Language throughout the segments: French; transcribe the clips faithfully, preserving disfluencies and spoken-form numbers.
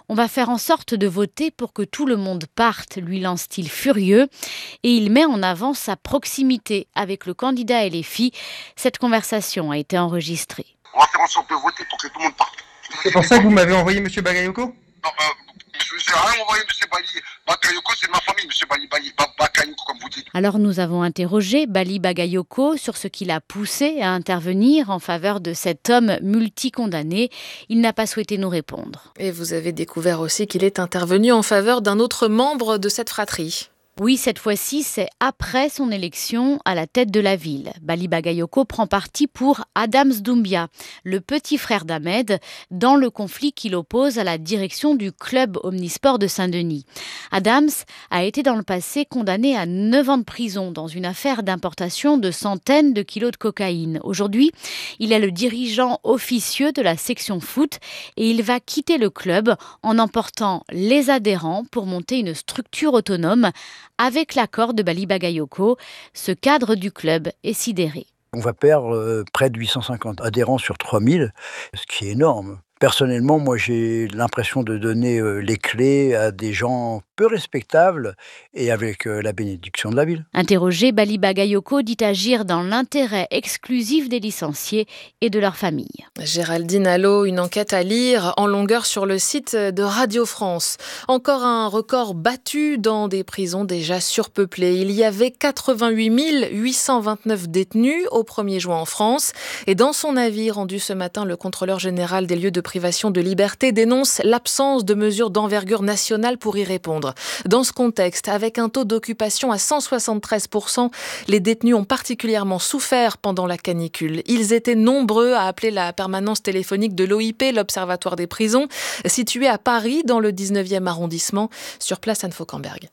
On va faire en sorte de voter pour que tout le monde parte, lui lance-t-il furieux. Et il met en avant sa proximité avec le candidat L F I. Cette conversation a été enregistrée. On va faire en sorte de voter pour que tout le monde parte. C'est pour ça que vous m'avez envoyé M. Bagayoko ? Non, euh, je n'ai rien envoyé M. Bali. Bagayoko, c'est ma famille, M. Bali, Bali, Bagayoko, comme vous dites. Alors nous avons interrogé Bali Bagayoko sur ce qui l'a poussé à intervenir en faveur de cet homme multicondamné. Il n'a pas souhaité nous répondre. Et vous avez découvert aussi qu'il est intervenu en faveur d'un autre membre de cette fratrie. Oui, cette fois-ci, c'est après son élection à la tête de la ville. Bali Bagayoko prend parti pour Adams Doumbia, le petit frère d'Ahmed, dans le conflit qui l'oppose à la direction du club omnisport de Saint-Denis. Adams a été dans le passé condamné à neuf ans de prison dans une affaire d'importation de centaines de kilos de cocaïne. Aujourd'hui, il est le dirigeant officieux de la section foot et il va quitter le club en emportant les adhérents pour monter une structure autonome. Avec l'accord de Bali Bagayoko, ce cadre du club est sidéré. On va perdre euh, près de huit cent cinquante adhérents sur trois mille, ce qui est énorme. Personnellement, moi, j'ai l'impression de donner euh, les clés à des gens peu respectables et avec euh, la bénédiction de la ville. Interrogé, Bali Bagayoko dit agir dans l'intérêt exclusif des licenciés et de leurs familles. Géraldine Allo, une enquête à lire en longueur sur le site de Radio France. Encore un record battu dans des prisons déjà surpeuplées. Il y avait quatre-vingt-huit mille huit cent vingt-neuf détenus au premier juin en France. Et dans son avis rendu ce matin, le contrôleur général des lieux de privation de liberté dénonce l'absence de mesures d'envergure nationale pour y répondre. Dans ce contexte, avec un taux d'occupation à cent soixante-treize pour cent, les détenus ont particulièrement souffert pendant la canicule. Ils étaient nombreux à appeler la permanence téléphonique de l'O I P, l'Observatoire des prisons, situé à Paris, dans le dix-neuvième arrondissement. Sur place, Anne Fauquemberg.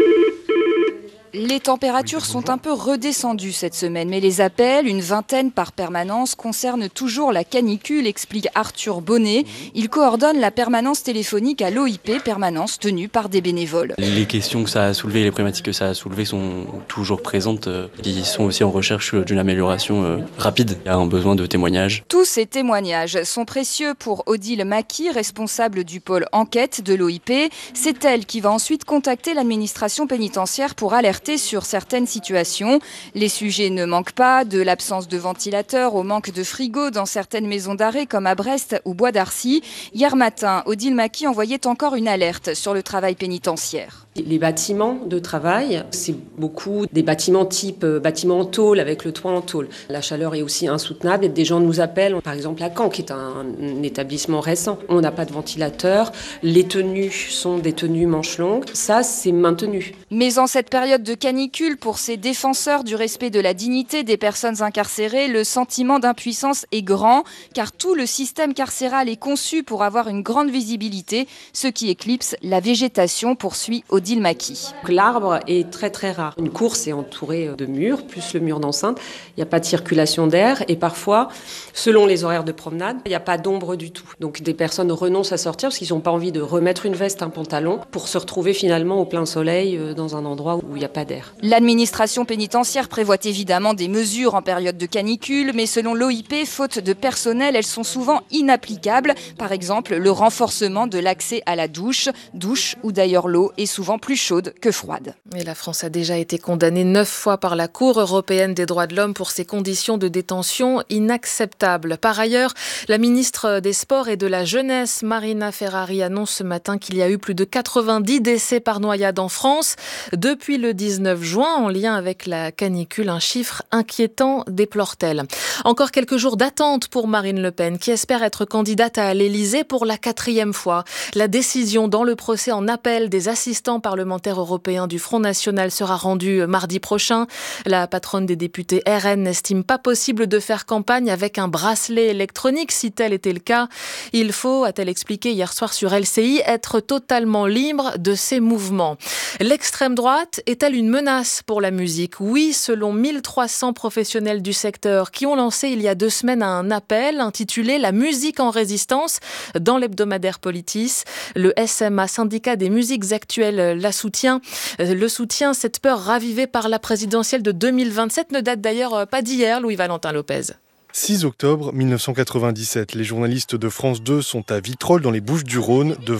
Les températures sont un peu redescendues cette semaine, mais les appels, une vingtaine par permanence, concernent toujours la canicule, explique Arthur Bonnet. Il coordonne la permanence téléphonique à l'O I P, permanence tenue par des bénévoles. Les questions que ça a soulevées, les problématiques que ça a soulevées sont toujours présentes. Ils sont aussi en recherche d'une amélioration rapide. Il y a un besoin de témoignages. Tous ces témoignages sont précieux pour Odile Maki, responsable du pôle enquête de l'O I P. C'est elle qui va ensuite contacter l'administration pénitentiaire pour alerter sur certaines situations. Les sujets ne manquent pas, de l'absence de ventilateurs au manque de frigo dans certaines maisons d'arrêt comme à Brest ou Bois d'Arcy. Hier matin, Odile Maki envoyait encore une alerte sur le travail pénitentiaire. Les bâtiments de travail, c'est beaucoup des bâtiments type bâtiments en tôle avec le toit en tôle. La chaleur est aussi insoutenable et des gens nous appellent, par exemple à Caen qui est un, un établissement récent. On n'a pas de ventilateur, les tenues sont des tenues manches longues, ça c'est maintenu. Mais en cette période de canicule, pour ces défenseurs du respect de la dignité des personnes incarcérées, le sentiment d'impuissance est grand car tout le système carcéral est conçu pour avoir une grande visibilité, ce qui éclipse la végétation, poursuit Odile Maki. L'arbre est très très rare. Une course est entourée de murs, plus le mur d'enceinte. Il n'y a pas de circulation d'air et parfois, selon les horaires de promenade, il n'y a pas d'ombre du tout. Donc des personnes renoncent à sortir parce qu'ils n'ont pas envie de remettre une veste, un pantalon pour se retrouver finalement au plein soleil dans un endroit où il n'y a pas d'air. L'administration pénitentiaire prévoit évidemment des mesures en période de canicule, mais selon l'O I P, faute de personnel, elles sont souvent inapplicables. Par exemple, le renforcement de l'accès à la douche, douche où d'ailleurs l'eau est souvent plus chaude que froide. Et la France a déjà été condamnée neuf fois par la Cour européenne des droits de l'homme pour ses conditions de détention inacceptables. Par ailleurs, la ministre des Sports et de la Jeunesse, Marina Ferrari, annonce ce matin qu'il y a eu plus de quatre-vingt-dix décès par noyade en France depuis le dix-neuf juin, en lien avec la canicule. Un chiffre inquiétant, déplore-t-elle. Encore quelques jours d'attente pour Marine Le Pen, qui espère être candidate à l'Élysée pour la quatrième fois. La décision dans le procès en appel des assistants parlementaire européen du Front National sera rendu mardi prochain. La patronne des députés R N n'estime pas possible de faire campagne avec un bracelet électronique. Si tel était le cas, il faut, a-t-elle expliqué hier soir sur L C I, être totalement libre de ses mouvements. L'extrême droite est-elle une menace pour la musique ? Oui, selon mille trois cents professionnels du secteur qui ont lancé il y a deux semaines un appel intitulé « La musique en résistance » dans l'hebdomadaire Politis. Le S M A, syndicat des musiques actuelles, la soutient. Le soutien, cette peur ravivée par la présidentielle de deux mille vingt-sept ne date d'ailleurs pas d'hier, Louis-Valentin Lopez. six octobre mille neuf cent quatre-vingt-dix-sept, les journalistes de France deux sont à Vitrolles dans les Bouches-du-Rhône devant